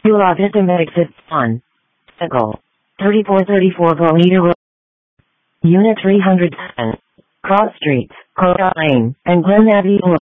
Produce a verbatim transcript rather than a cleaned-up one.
Beulah Vista Exit one. Eagle. thirty-four thirty-four Goleta Road. Unit three hundred ten. Cross Streets, Coda Lane, and Glen Avenue.